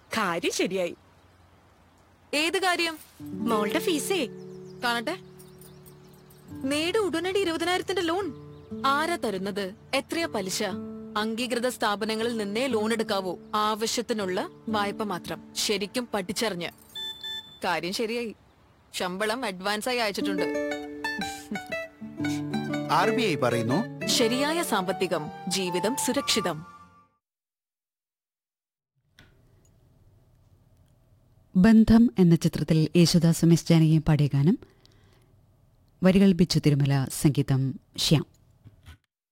കാര്യം ശരിയായി. ഏത് കാര്യം? മോളുടെ ഫീസേ. കാണട്ടെ. നേട് ഉടനടി 20,000 ലോൺ. ആരാ തരുന്നത്? എത്രയാ പലിശ? അംഗീകൃത സ്ഥാപനങ്ങളിൽ നിന്നേ ലോൺ എടുക്കാവൂ. ആവശ്യത്തിനുള്ള വായ്പ മാത്രം. ശരിക്കും പഠിച്ചറിഞ്ഞ്. കാര്യം ശരിയായി. ശമ്പളം അഡ്വാൻസായി അയച്ചിട്ടുണ്ട്. RBI പറയുന്നു, ശരിയായ സാമ്പത്തികം, ജീവിതം സുരക്ഷിതം. ബന്ധം എന്ന ചിത്രത്തിൽ യേശുദാസും എസ് ജാനകിയും പാടിയ ഗാനം. വരികൾ ബിച്ചു തിരുമല, സംഗീതം ശ്യാം.